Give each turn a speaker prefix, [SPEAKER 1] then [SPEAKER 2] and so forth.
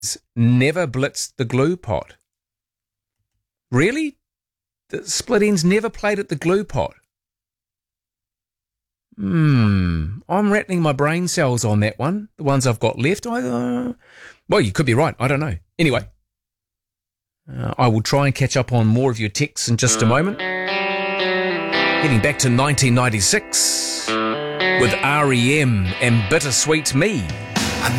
[SPEAKER 1] never blitzed the glue pot. Really? The split ends never played at the glue pot. I'm rattling my brain cells on that one. The ones I've got left. Well, you could be right. I don't know. Anyway, I will try and catch up on more of your texts in just a moment. Getting back to 1996 with R.E.M. and Bittersweet Me.